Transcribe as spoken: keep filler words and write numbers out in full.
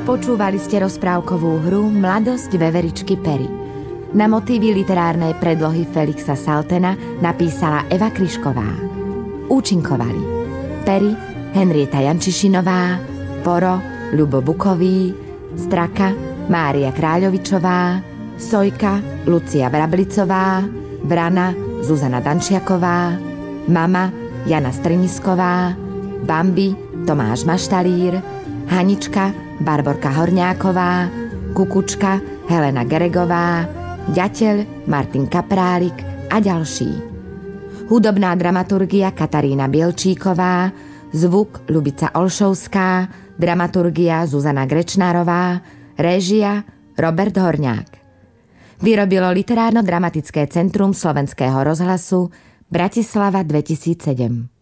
Počúvali ste rozprávkovú hru Mladosť veveričky Pery. Na motívy literárnej predlohy Felixa Saltena napísala Eva Kryšková. Účinkovali Pery, Henrieta Jančišinová, Poro, Ľubo Bukový, Straka, Mária Kráľovičová, Sojka, Lucia Vrablicová, Vrana, Zuzana Dančiaková, Mama, Jana Strnisková, Bambi, Tomáš Maštalír, Hanička, Barborka Horňáková, Kukučka, Helena Geregová, Ďateľ, Martin Kaprálik a ďalší. Hudobná dramaturgia Katarína Bielčíková, zvuk Ľubica Olšovská, dramaturgia Zuzana Grečnárová, réžia Robert Horňák. Vyrobilo Literárno-dramatické centrum Slovenského rozhlasu Bratislava dvetisícsedem.